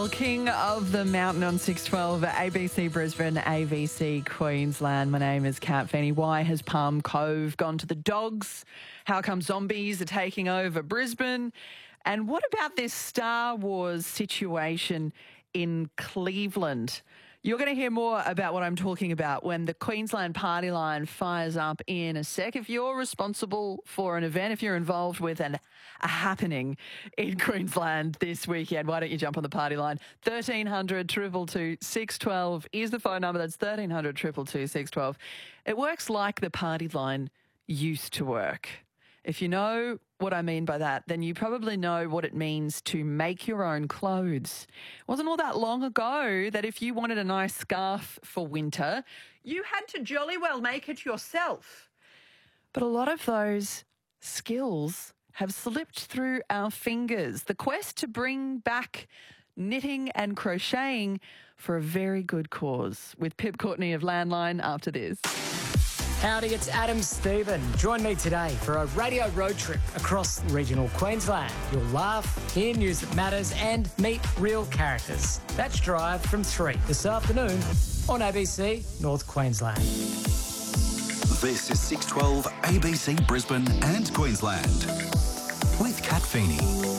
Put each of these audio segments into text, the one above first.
Well, King of the Mountain on 612 ABC Brisbane, AVC Queensland. My name is Kat Feeney. Why has Palm Cove gone to the dogs? How come zombies are taking over Brisbane? And what about this Star Wars situation in Cleveland? You're going to hear more about what I'm talking about when the Queensland Party Line fires up in a sec. If you're responsible for an event, if you're involved with a happening in Queensland this weekend, why don't you jump on the Party Line? 1300 222 612 is the phone number. That's 1300 222 612. It works like the Party Line used to work. If you know what I mean by that, then you probably know what it means to make your own clothes. It wasn't all that long ago that if you wanted a nice scarf for winter, you had to jolly well make it yourself. But a lot of those skills have slipped through our fingers. The quest to bring back knitting and crocheting for a very good cause. With Pip Courtney of Landline after this. Howdy, it's Adam Stephen. Join me today for a radio road trip across regional Queensland. You'll laugh, hear news that matters and meet real characters. That's Drive from 3 this afternoon on ABC North Queensland. This is 612 ABC Brisbane and Queensland with Kat Feeney.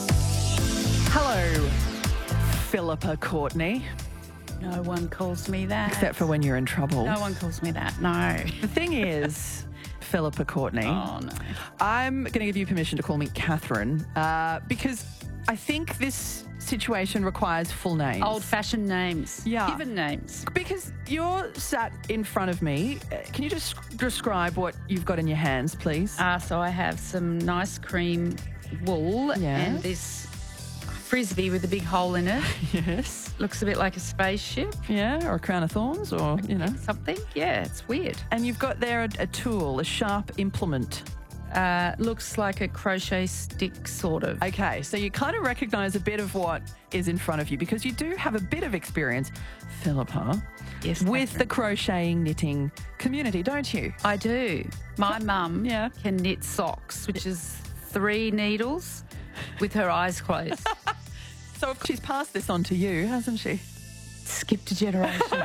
Hello, Philippa Courtney. No one calls me that. Except for when you're in trouble. No one calls me that, no. The thing is, Philippa Courtney, Oh, no. I'm going to give you permission to call me Catherine because I think this situation requires full names. Old-fashioned names. Yeah. Given names. Because you're sat in front of me. Can you just describe what you've got in your hands, please? So I have some nice cream wool and this frisbee with a big hole in it. Yes. Looks a bit like a spaceship. Yeah, or a crown of thorns or, Something. Yeah, it's weird. And you've got there a tool, a sharp implement. Looks like a crochet stick, sort of. Okay, so you kind of recognise a bit of what is in front of you because you do have a bit of experience, Philippa, Yes, with Catherine. the crocheting, knitting community, don't you? I do. My mum Yeah. can knit socks, which is 3 needles with her eyes closed. So she's passed this on to you, hasn't she? Skipped a generation.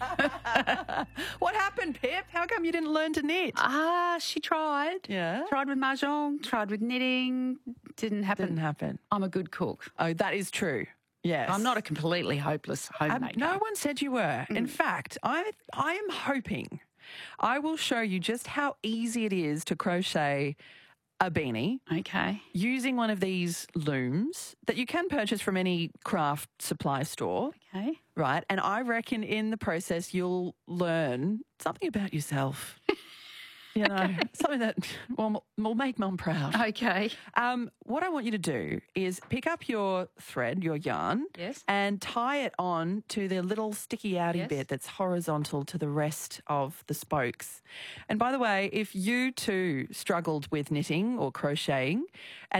What happened, Pip? How come you didn't learn to knit? She tried. Yeah. Tried with mahjong, tried with knitting. Didn't happen. Didn't happen. I'm a good cook. Oh, that is true. Yes. I'm not a completely hopeless homemaker. No one said you were. In fact, I am hoping I will show you just how easy it is to crochet a beanie Okay. using one of these looms that you can purchase from any craft supply store, Okay. right? And I reckon in the process you'll learn something about yourself. Something that will make Mum proud. Okay. What I want you to do is pick up your thread, your yarn, Yes. and tie it on to the little sticky outy Yes. bit that's horizontal to the rest of the spokes. And by the way, if you too struggled with knitting or crocheting and